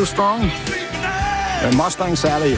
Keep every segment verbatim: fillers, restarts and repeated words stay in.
Too Strong. Med Mustang Sally.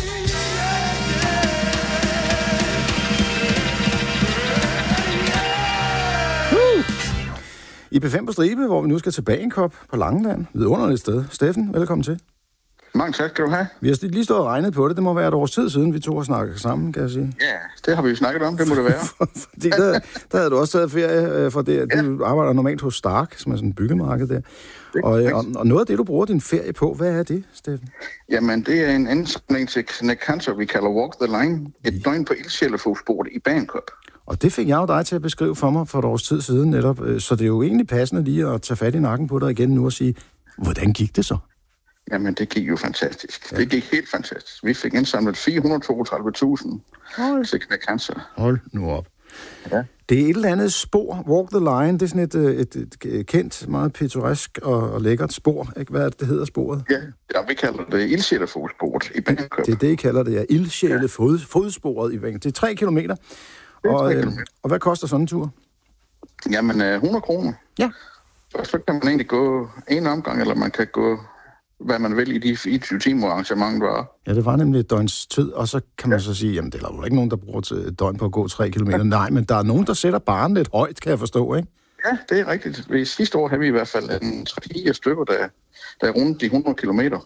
I P fem på stribe, hvor vi nu skal til Bagenkop på Langeland. Vidunderligt sted. Steffen, velkommen til. Mange tak skal du have. Vi har lige stået og regnet på det. Det må være et års tid siden, vi to har snakket sammen, kan jeg sige. Ja, det har vi jo snakket om. Det må det være. Fordi der, der havde du også taget ferie for det. Du ja. arbejder normalt hos Stark, som er sådan en byggemarked der. Og, og, og noget af det, du bruger din ferie på, hvad er det, Steffen? Jamen, det er en ansamling til Knæk Cancer, vi kalder Walk the Line. Et døgn på ildsjælefogssporet i Bagenkop. Og det fik jeg jo dig til at beskrive for mig for et års tid siden netop. Så det er jo egentlig passende lige at tage fat i nakken på dig igen nu og sige, hvordan gik det så? Jamen, det gik jo fantastisk. Ja. Det gik helt fantastisk. Vi fik indsamlet fire hundrede og toogtredive tusind til Knæk Cancer. Hold nu op. Ja. Det er et eller andet spor. Walk the Line, det er sådan et, et, et, et kendt, meget pittoresk og, og lækkert spor. Ikke? Hvad er det, det hedder sporet? Ja, ja, vi kalder det ildsjælefogssporet i Bagenkop. Det er det, I kalder det, ja. Ildsjælefodsporet i Bagenkop. Det er tre kilometer. Og, øh, og hvad koster sådan en tur? Jamen, øh, hundrede kroner. Ja. Først så kan man egentlig gå en omgang, eller man kan gå, hvad man vil i de fireogtyve timer arrangementet var. Ja, det var nemlig et døgns tid, og så kan man ja. så sige, jamen det er jo ikke nogen, der bruger et døgn på at gå tre kilometer. Ja. Nej, men der er nogen, der sætter barren lidt højt, kan jeg forstå, ikke? Ja, det er rigtigt. I sidste år havde vi i hvert fald en tre-fire stykker, der, der er rundt de hundrede kilometer.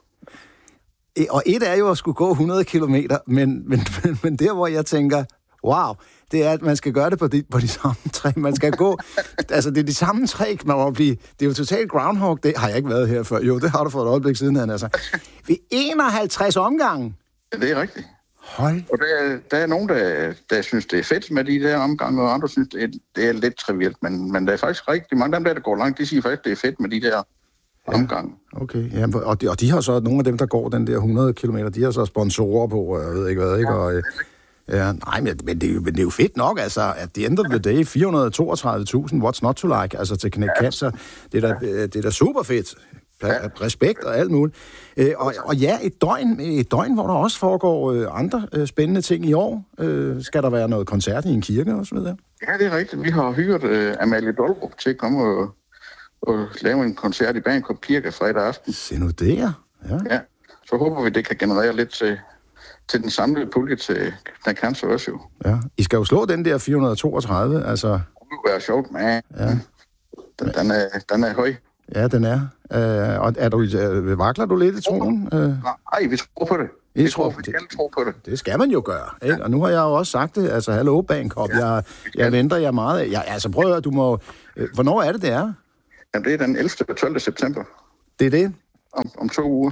Og et er jo at skulle gå hundrede kilometer, men, men, men, men der, hvor jeg tænker, wow, det er, at man skal gøre det på de, på de samme tre. Man skal gå... altså, det er de samme tre, man må blive... Det er jo totalt groundhog. Det har jeg ikke været her før. Jo, det har du for et øjeblik siden, han altså. Ved enoghalvtreds omgange. Ja, det er rigtigt. Hold. Og der, der er nogen, der, der synes, det er fedt med de der omgange, og andre synes, det er, det er lidt trivielt. Men, men der er faktisk rigtig mange af dem, der, der går langt, de siger faktisk, det er fedt med de der ja. omgange. Okay, ja, og, de, og de har så... Nogle af dem, der går den der hundrede kilometer, de har så sponsorer på, og jeg ved ikke hvad, ikke? Ja. Og, ja, nej, men, men, det er jo, men det er jo fedt nok, altså, at the end of the day, fire hundrede og toogtredive tusind, what's not to like, altså til Knæk Cancer, det er da, det er da super fedt, respekt og alt muligt. Øh, og, og ja, et døgn, et døgn, hvor der også foregår øh, andre øh, spændende ting i år. Øh, skal der være noget koncert i en kirke og så videre? Ja, det er rigtigt. Vi har hyret øh, Amalie Dollerup til at komme og, og lave en koncert i Bagenkop Kirke fredag aften. Se nu det, ja. Ja, så håber vi, det kan generere lidt til... til den samlede pulje til Knæk Cancer også jo. Ja, I skal jo slå den der fire hundrede og toogtredive, altså... Det vil være sjovt, men ja. den, den, er, den er høj. Ja, den er. Øh, og er du, øh, vakler du lidt i troen? Øh? Nej, vi tror på det. Vi tror, vi skal tro på det. Det skal man jo gøre, ikke? Ja. Og nu har jeg jo også sagt det, altså, hallo, Bagenkop, ja, jeg, jeg venter jer meget af. Jeg, altså, prøv at du må... Øh, hvornår er det, det er? Jamen, det er den ellevte og tolvte september. Det er det? Om, om to uger.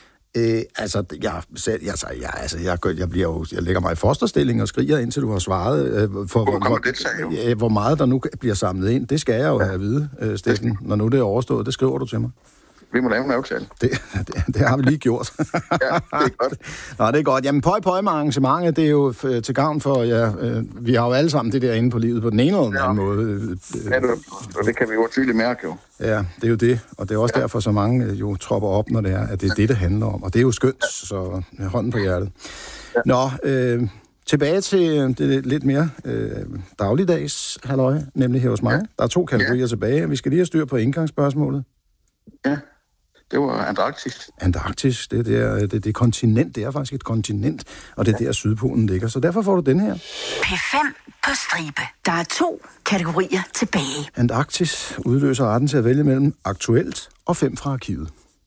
Øh, altså, jeg, selv, jeg, jeg, altså jeg, jeg, bliver jo, jeg lægger mig i fosterstilling og skriger, indtil du har svaret, øh, for hvor, hvor, det, øh, hvor meget der nu bliver samlet ind. Det skal jeg jo ja. have at vide, øh, Steffen, når nu det er overstået. Det skriver du til mig. Vi må lave en aftale. Det, det, det har vi lige gjort. Ja, det er godt. Nå, det er godt. Jamen, pøj, pøj med arrangementet, det er jo f- til gavn for, ja, øh, vi har jo alle sammen det der inde på livet på den ene eller den ja. anden måde. Øh, ja, det, og det kan vi jo tydeligt mærke jo. Ja, det er jo det, og det er også ja. derfor, så mange jo tropper op, når det er, at det er det, det handler om. Og det er jo skønt, så med hånden på hjertet. Ja. Nå, øh, tilbage til det lidt mere øh, dagligdags halløj, nemlig her hos mig. Ja. Der er to kategorier ja. tilbage, vi skal lige have styr på indgangsspørgsmålet. Ja. Det var Antarktis. Antarktis, det er der, det, det kontinent, det er faktisk et kontinent, og det er der Sydpolen ligger. Så derfor får du den her. P fem på stribe. Der er to kategorier tilbage. Antarktis udløser retten til at vælge mellem aktuelt og fem fra arkivet.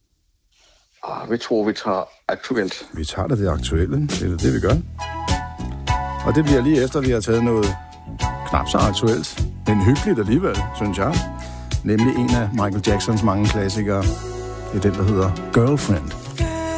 Ah, vi tror, vi tager aktuelt. Vi tager det, det aktuelle. Det er det, vi gør. Og det bliver lige efter, vi har taget noget knap så aktuelt, men hyggeligt alligevel, synes jeg. Nemlig en af Michael Jacksons mange klassikere. Det er den, der hedder Girlfriend.